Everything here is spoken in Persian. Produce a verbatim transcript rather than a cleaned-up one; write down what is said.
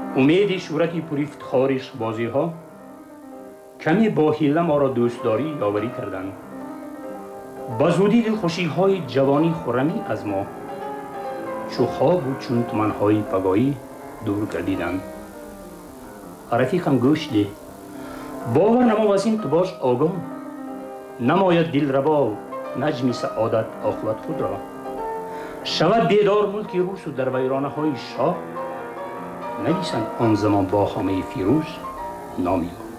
امید شهرتی پر افتخار عشق بازی ها کمی با حیله ما را دوستداری یاوری کردند. با زودی دلخوشی های جوانی خرمی از ما چو خواب و چون تمن های پگاهی دور گردیدند. رفیقم گوش ده، باور نما از این تو باش آگاه، نماید دل ربا نجم سعادت عاقبت خود را. شود بیدار ملک روس و در ویرانه های شاه، نویسند آن زمان با خامه فیروز نامی.